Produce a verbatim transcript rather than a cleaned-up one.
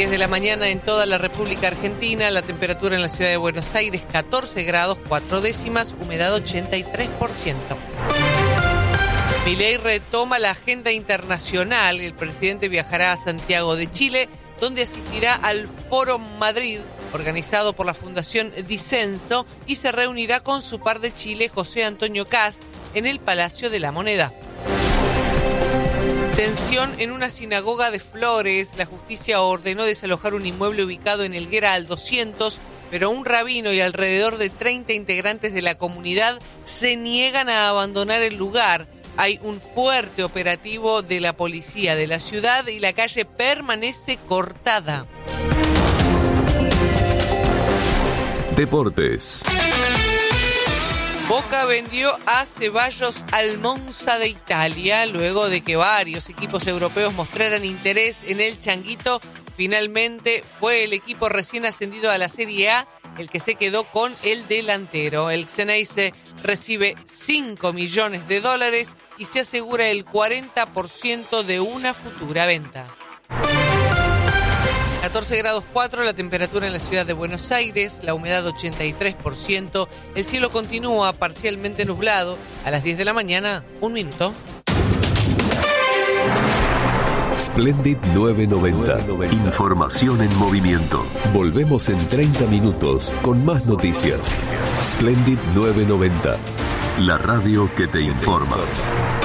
diez de la mañana en toda la República Argentina, la temperatura en la ciudad de Buenos Aires catorce grados cuatro décimas, humedad ochenta y tres por ciento. Milei retoma la agenda internacional. El presidente viajará a Santiago de Chile, donde asistirá al Foro Madrid, organizado por la Fundación Disenso, y se reunirá con su par de Chile, José Antonio Kast, en el Palacio de la Moneda. Tensión en una sinagoga de Flores. La justicia ordenó desalojar un inmueble ubicado en Helguera al doscientos, pero un rabino y alrededor de treinta integrantes de la comunidad se niegan a abandonar el lugar. Hay un fuerte operativo de la policía de la ciudad y la calle permanece cortada. Deportes. Boca vendió a Ceballos al Monza de Italia luego de que varios equipos europeos mostraran interés en el changuito. Finalmente fue el equipo recién ascendido a la Serie A el que se quedó con el delantero. El Xeneize recibe cinco millones de dólares y se asegura el cuarenta por ciento de una futura venta. catorce grados cuatro, la temperatura en la ciudad de Buenos Aires, la humedad ochenta y tres por ciento, el cielo continúa parcialmente nublado. A las diez de la mañana, un minuto. Splendid novecientos noventa. Información en movimiento. Volvemos en treinta minutos con más noticias. Splendid novecientos noventa. La radio que te informa.